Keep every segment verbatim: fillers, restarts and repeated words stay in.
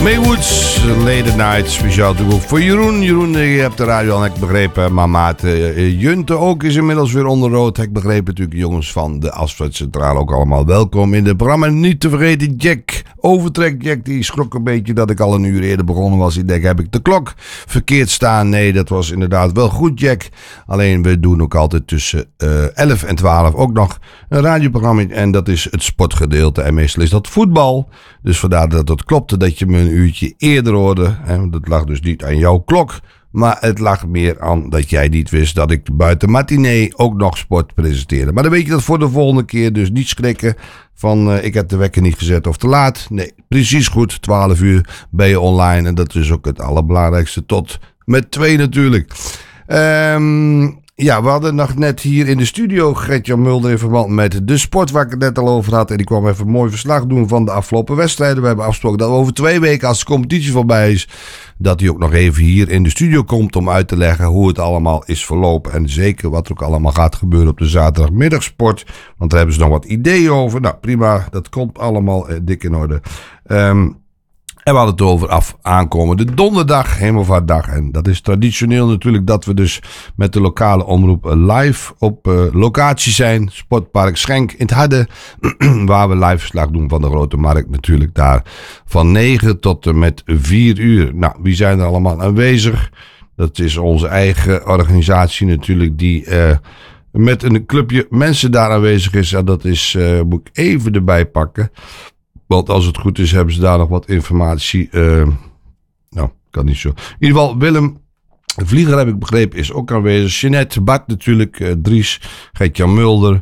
Maywoods, Late Night, speciaal natuurlijk ook voor Jeroen. Jeroen, je hebt de radio al, heb ik begrepen. Maar maat uh, Junte ook is inmiddels weer onder rood. Heb ik begrepen natuurlijk, jongens van de Asfaltcentrale ook allemaal welkom in het programma. Niet te vergeten Jack, Overtrek Jack, die schrok een beetje dat ik al een uur eerder begonnen was. Ik denk, heb ik de klok verkeerd staan? Nee, dat was inderdaad wel goed, Jack. Alleen we doen ook altijd tussen uh, elf en twaalf ook nog een radioprogramma. En dat is het sportgedeelte. En meestal is dat voetbal. Dus vandaar dat het klopte dat je me een uurtje eerder hoorde. En dat lag dus niet aan jouw klok. Maar het lag meer aan dat jij niet wist dat ik buiten matinee ook nog sport presenteerde. Maar dan weet je dat voor de volgende keer. Dus niet schrikken van uh, ik heb de wekker niet gezet of te laat. Nee, precies goed. twaalf uur ben je online. En dat is ook het allerbelangrijkste. Tot met twee natuurlijk. Ehm... Um, Ja, we hadden nog net hier in de studio Gert-Jan Mulder in verband met de sport waar ik het net al over had. En die kwam even een mooi verslag doen van de afgelopen wedstrijden. We hebben afgesproken dat over twee weken, als de competitie voorbij is, dat hij ook nog even hier in de studio komt om uit te leggen hoe het allemaal is verlopen. En zeker wat er ook allemaal gaat gebeuren op de zaterdagmiddagsport. Want daar hebben ze nog wat ideeën over. Nou prima, dat komt allemaal eh, dik in orde. Um, En we hadden het over af aankomende donderdag, Hemelvaartdag. En dat is traditioneel natuurlijk dat we dus met de lokale omroep live op uh, locatie zijn. Sportpark Schenk in het Harde. Waar we live verslag doen van de Grote Markt natuurlijk daar. Van negen tot en met vier uur. Nou, wie zijn er allemaal aanwezig? Dat is onze eigen organisatie natuurlijk die uh, met een clubje mensen daar aanwezig is. En dat is, uh, moet ik even erbij pakken. Want als het goed is, hebben ze daar nog wat informatie. Uh, nou, kan niet zo. In ieder geval, Willem Vlieger, heb ik begrepen, is ook aanwezig. Jeanette, Bart natuurlijk, uh, Dries, Gert-Jan Mulder.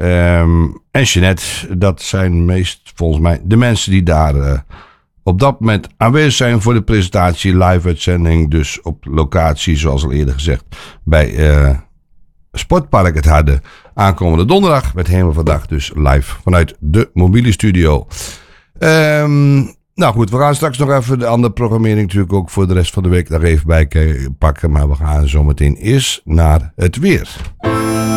Um, en Jeanette, dat zijn meest volgens mij de mensen die daar uh, op dat moment aanwezig zijn voor de presentatie. Live uitzending, dus op locatie, zoals al eerder gezegd, bij uh, Sportpark Het Harde. Aankomende donderdag met Hemelvaartdag, dus live vanuit de mobiele studio. Um, nou goed, we gaan straks nog even de andere programmering natuurlijk ook voor de rest van de week daar even bij pakken. Maar we gaan zo meteen eerst naar het weer.